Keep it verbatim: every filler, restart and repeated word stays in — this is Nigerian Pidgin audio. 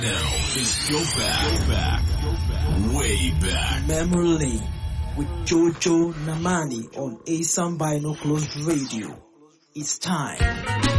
Now is go back, back, way back. Memory Lane with Jojo Namani on Asam Binoculars Radio. It's time.